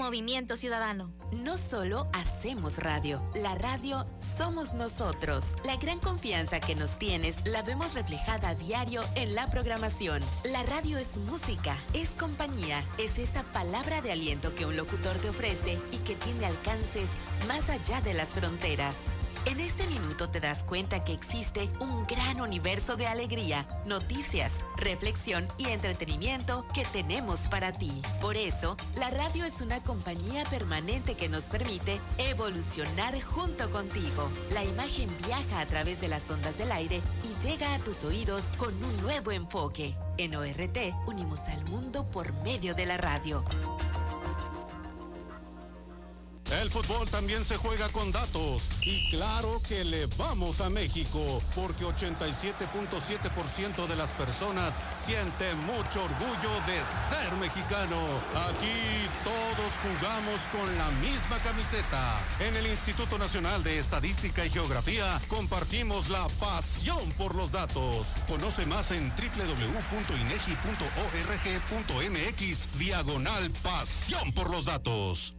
Movimiento Ciudadano. No solo hacemos radio, la radio somos nosotros. La gran confianza que nos tienes la vemos reflejada a diario en la programación. La radio es música, es compañía, es esa palabra de aliento que un locutor te ofrece y que tiene alcances más allá de las fronteras. En este minuto te das cuenta que existe un gran universo de alegría, noticias, reflexión y entretenimiento que tenemos para ti. Por eso, la radio es una compañía permanente que nos permite evolucionar junto contigo. La imagen viaja a través de las ondas del aire y llega a tus oídos con un nuevo enfoque. En ORT, unimos al mundo por medio de la radio. El fútbol también se juega con datos y claro que le vamos a México porque 87.7% de las personas sienten mucho orgullo de ser mexicano. Aquí todos jugamos con la misma camiseta. En el Instituto Nacional de Estadística y Geografía compartimos la pasión por los datos. Conoce más en www.inegi.org.mx/pasión por los datos.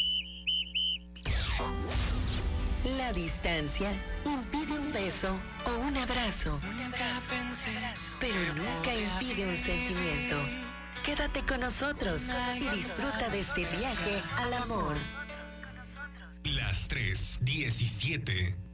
La distancia impide un beso o un abrazo, pero nunca impide un sentimiento. Quédate con nosotros y disfruta de este viaje al amor. Las 3:17.